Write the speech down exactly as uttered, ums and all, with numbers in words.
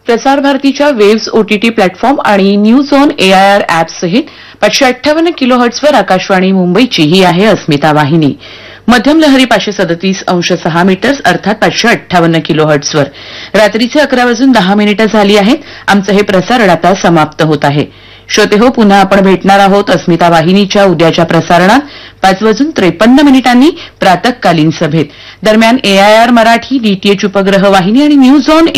प्रसार भारतीच्या waves OTT platform आणि न्यूज ऑन एआयआर ऍपसहित पाचशे अठ्ठावन्न किलो हर्ट्झवर आकाशवाणी मुंबईची ही आहे अस्मिता वाहिनी. मध्यम लहरी पाचशे सदतीस अंश सहा मीटर्स अर्थात पाचशे अठ्ठावन्न किलो हर्ट्झवर. रात्रीचे अकरा वाजून दहा मिनिटं झाली आहेत. आमचं हे प्रसारण आता समाप्त होत आहे. श्रोते हो, पुन्हा आपण भेटणार आहोत अस्मिता वाहिनीच्या उद्याच्या प्रसारणात पाच वाजून त्रेपन्न मिनिटांनी प्रातःकालीन सभेत. दरम्यान एआयआर मराठी, डीटीएच उपग्रह वाहिनी आणि न्यूज ऑन